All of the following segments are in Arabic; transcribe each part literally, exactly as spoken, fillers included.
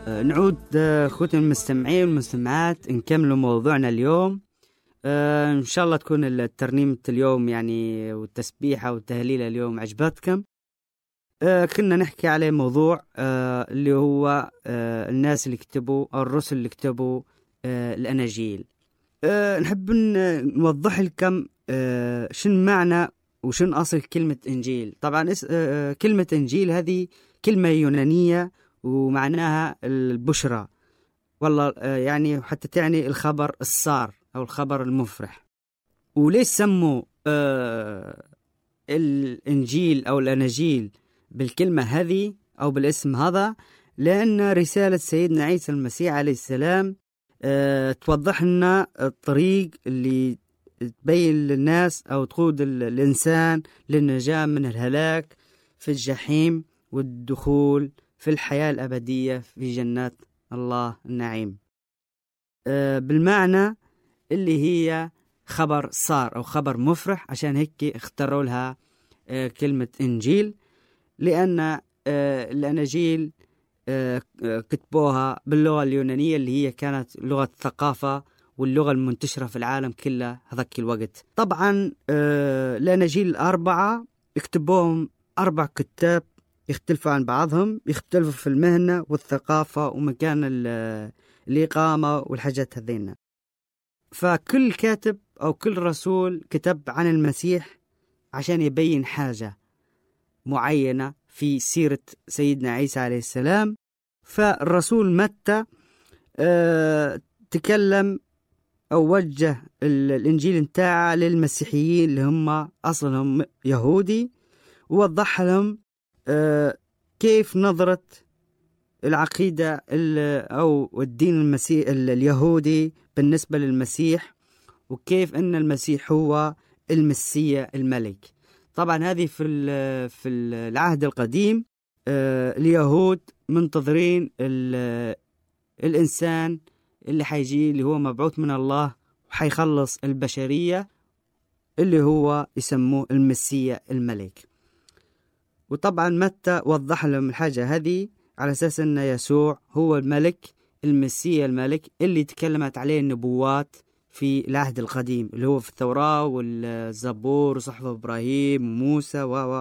نعود أخوتي المستمعين والمستمعات نكمل موضوعنا اليوم. أه إن شاء الله تكون الترنيمة اليوم يعني والتسبيحة والتهليل اليوم عجبتكم. أه كنا نحكي عليه موضوع أه اللي هو أه الناس اللي كتبوا أو الرسل اللي كتبوا أه الأناجيل. أه نحب نوضح لكم أه شن معنى وشن أصل كلمة إنجيل. طبعا أه كلمة إنجيل هذه كلمة يونانية ومعناها البشرى، والله يعني حتى تعني الخبر السار أو الخبر المفرح. وليش سموا آه الإنجيل أو الأناجيل بالكلمة هذه أو بالاسم هذا؟ لأن رسالة سيدنا عيسى المسيح عليه السلام آه توضح لنا الطريق اللي تبين للناس أو تقود الإنسان للنجاة من الهلاك في الجحيم والدخول في الحياة الأبدية في جنات الله النعيم. أه بالمعنى اللي هي خبر صار أو خبر مفرح، عشان هيك اختاروا لها أه كلمة إنجيل، لأن أه الأناجيل أه كتبوها باللغة اليونانية اللي هي كانت لغة الثقافة واللغة المنتشرة في العالم كله هذاك الوقت. طبعا أه الأناجيل الأربعة اكتبوهم أربع كتاب يختلفوا عن بعضهم، يختلفوا في المهنة والثقافة ومكان الإقامة والحاجات هذين. فكل كاتب أو كل رسول كتب عن المسيح عشان يبين حاجة معينة في سيرة سيدنا عيسى عليه السلام. فالرسول متى أه تكلم أو وجه الإنجيل متاعه للمسيحيين اللي هم أصلهم يهودي، ووضح لهم أه كيف نظرت العقيدة أو الدين المسيح اليهودي بالنسبة للمسيح، وكيف أن المسيح هو المسيا الملك. طبعا هذه في في العهد القديم أه اليهود منتظرين الإنسان اللي حيجي اللي هو مبعوث من الله وحيخلص البشرية اللي هو يسموه المسيا الملك. وطبعا متى وضح لهم الحاجة هذه على أساس أن يسوع هو الملك المسيا الملك اللي تكلمت عليه النبوات في العهد القديم اللي هو في التوراة والزبور وصحف إبراهيم وموسى و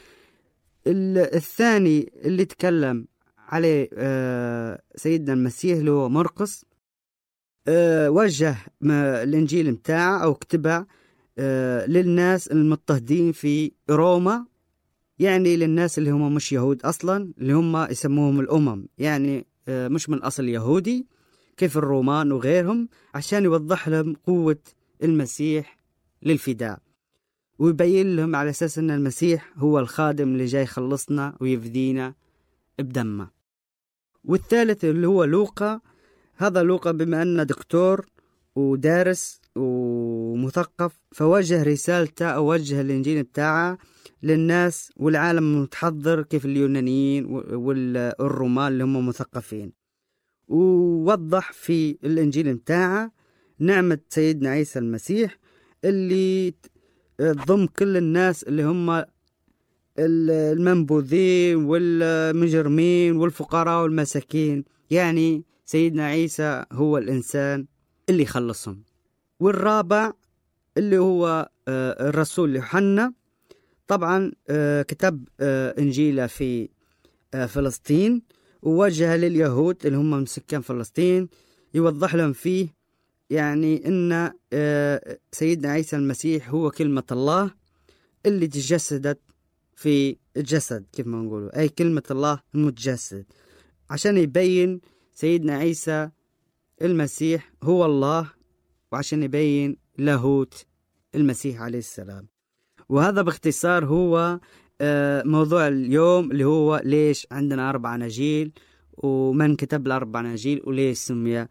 الثاني اللي تكلم عليه سيدنا المسيح اللي هو مرقس، وجه الإنجيل متاعه أو كتبه للناس المضطهدين في روما، يعني للناس اللي هم مش يهود أصلا اللي هم يسموهم الأمم، يعني مش من أصل يهودي كيف الرومان وغيرهم، عشان يوضح لهم قوة المسيح للفداء ويبين لهم على أساس أن المسيح هو الخادم اللي جاي يخلصنا ويفدينا بدمه. والثالث اللي هو لوقا، هذا لوقا بما أنه دكتور ودارس ومثقف فوجه رسالته أو وجه الإنجيل بتاعه للناس والعالم المتحضر كيف اليونانيين والرومان اللي هم مثقفين، ووضح في الإنجيل بتاعه نعمة سيدنا عيسى المسيح اللي تضم كل الناس اللي هم المنبوذين والمجرمين والفقراء والمساكين، يعني سيدنا عيسى هو الإنسان اللي يخلصهم. والرابع اللي هو الرسول يوحنا، طبعا كتب إنجيله في فلسطين ووجه لليهود اللي هم من سكان فلسطين، يوضح لهم فيه يعني إن سيدنا عيسى المسيح هو كلمة الله اللي تجسدت في الجسد كيف ما نقوله، أي كلمة الله المتجسد، عشان يبين سيدنا عيسى المسيح هو الله وعشان يبين لاهوت المسيح عليه السلام. وهذا باختصار هو موضوع اليوم اللي هو ليش عندنا أربع أناجيل ومن كتب الأربع أناجيل وليش سمي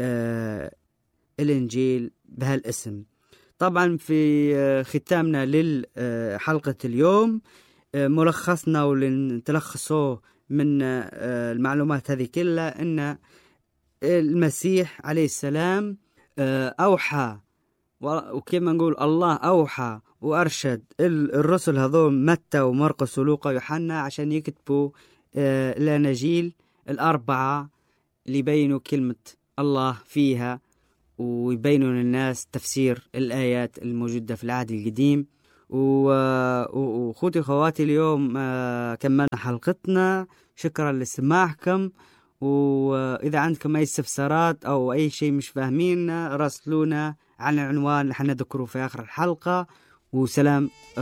الإنجيل بهالاسم. طبعا في ختامنا للحلقة اليوم ملخصنا ولنتلخصه من المعلومات هذه كلها أن المسيح عليه السلام أوحى، وكما نقول الله أوحى وأرشد الرسل هذول متى ومرقس ولوقا ويوحنا عشان يكتبوا الأناجيل الأربعة اللي يبينوا كلمة الله فيها ويبينوا للناس تفسير الآيات الموجودة في العهد القديم. وأخوتي وخواتي اليوم كملنا حلقتنا، شكرا لسماعكم. وإذا عندكم أي استفسارات أو أي شيء مش فاهمين راسلونا على العنوان اللي حنذكره في آخر الحلقة. وسلام.